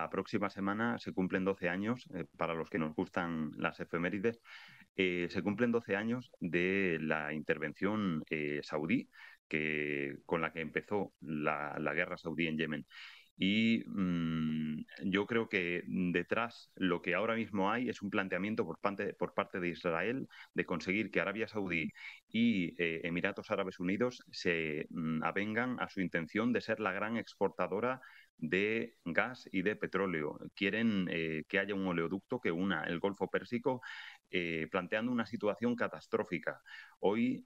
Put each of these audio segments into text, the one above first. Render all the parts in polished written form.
la próxima semana se cumplen 12 años, para los que nos gustan las efemérides, se cumplen 12 años de la intervención saudí con la que empezó la guerra saudí en Yemen. Y yo creo que detrás lo que ahora mismo hay es un planteamiento por parte de Israel de conseguir que Arabia Saudí y Emiratos Árabes Unidos se avengan a su intención de ser la gran exportadora de gas y de petróleo. Quieren que haya un oleoducto que una el Golfo Pérsico, planteando una situación catastrófica. Hoy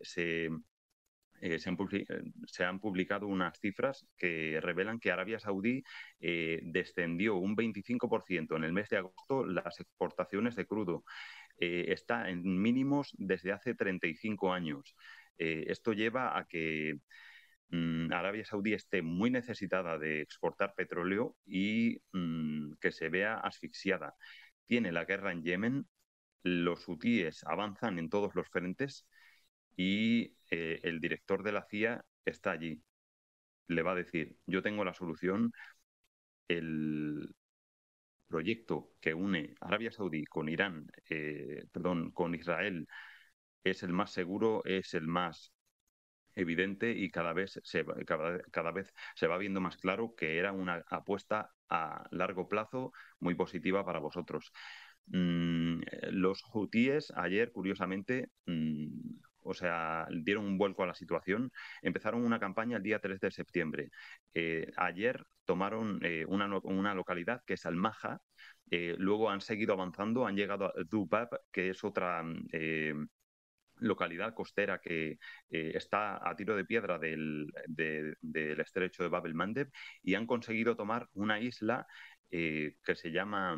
se han publicado unas cifras que revelan que Arabia Saudí descendió un 25% en el mes de agosto las exportaciones de crudo. Está en mínimos desde hace 35 años. Esto lleva a que Arabia Saudí esté muy necesitada de exportar petróleo y que se vea asfixiada. Tiene la guerra en Yemen, los hutíes avanzan en todos los frentes y el director de la CIA está allí. Le va a decir, yo tengo la solución, el proyecto que une Arabia Saudí con Irán, con Israel, es el más seguro, es el más evidente y cada vez se va viendo más claro que era una apuesta a largo plazo muy positiva para vosotros. Los hutíes ayer, curiosamente, o sea, dieron un vuelco a la situación. Empezaron una campaña el día 3 de septiembre. Ayer tomaron una localidad que es Al-Maha. Luego han seguido avanzando, han llegado a Dubab, que es otra localidad costera que está a tiro de piedra del estrecho de Bab el-Mandeb, y han conseguido tomar una isla que se llama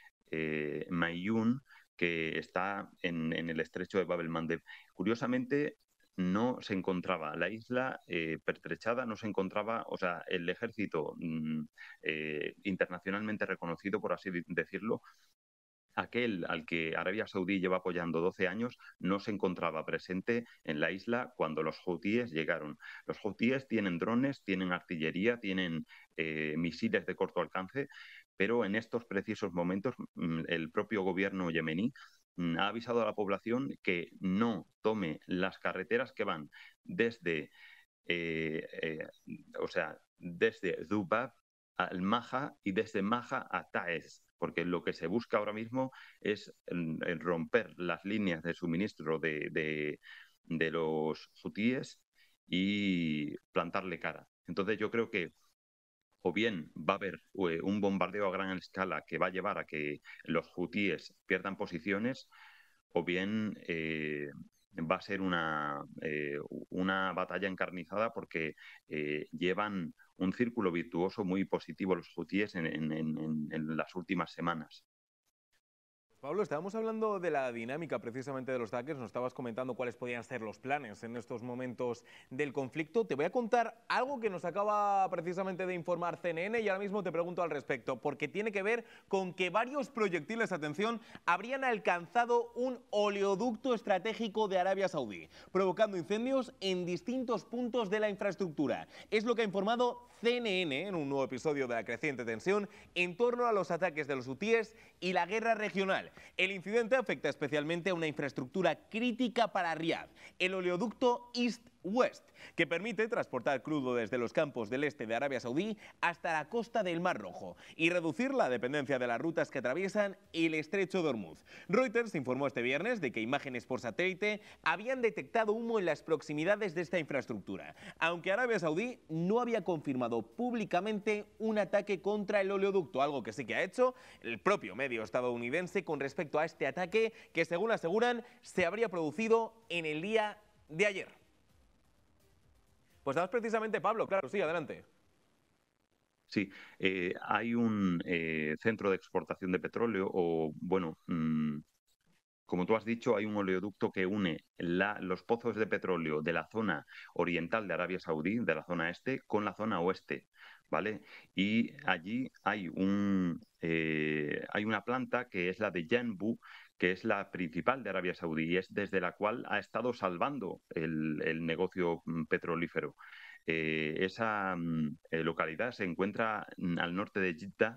Mayún, que está en el estrecho de Bab el-Mandeb. Curiosamente, no se encontraba la isla pertrechada, no se encontraba, o sea, el ejército internacionalmente reconocido, por así decirlo, aquel al que Arabia Saudí lleva apoyando 12 años, no se encontraba presente en la isla cuando los hutíes llegaron. Los hutíes tienen drones, tienen artillería, tienen misiles de corto alcance, pero en estos precisos momentos el propio gobierno yemení ha avisado a la población que no tome las carreteras que van desde, eh, eh, desde Dubab al Maja y desde Maja a Taez, porque lo que se busca ahora mismo es el romper las líneas de suministro de los hutíes y plantarle cara. Entonces yo creo que o bien va a haber un bombardeo a gran escala que va a llevar a que los hutíes pierdan posiciones, o bien va a ser una batalla encarnizada, porque llevan un círculo virtuoso muy positivo los hutíes en las últimas semanas. Pablo, estábamos hablando de la dinámica precisamente de los ataques, nos estabas comentando cuáles podían ser los planes en estos momentos del conflicto. Te voy a contar algo que nos acaba precisamente de informar CNN y ahora mismo te pregunto al respecto, porque tiene que ver con que varios proyectiles, atención, habrían alcanzado un oleoducto estratégico de Arabia Saudí, provocando incendios en distintos puntos de la infraestructura. Es lo que ha informado CNN en un nuevo episodio de la creciente tensión en torno a los ataques de los hutíes y la guerra regional. El incidente afecta especialmente a una infraestructura crítica para Riad, el oleoducto East-West, que permite transportar crudo desde los campos del este de Arabia Saudí hasta la costa del Mar Rojo y reducir la dependencia de las rutas que atraviesan el estrecho de Hormuz. Reuters informó este viernes de que imágenes por satélite habían detectado humo en las proximidades de esta infraestructura, aunque Arabia Saudí no había confirmado públicamente un ataque contra el oleoducto, algo que sí que ha hecho el propio medio estadounidense con respecto a este ataque que, según aseguran, se habría producido en el día de ayer. Pues dabas precisamente, Pablo, claro, sí, adelante. Sí, hay un centro de exportación de petróleo, o bueno, como tú has dicho, hay un oleoducto que une los pozos de petróleo de la zona oriental de Arabia Saudí, de la zona este, con la zona oeste, ¿vale? Y allí hay una planta que es la de Yanbu, que es la principal de Arabia Saudí y es desde la cual ha estado salvando el negocio petrolífero. Esa localidad se encuentra al norte de Jeddah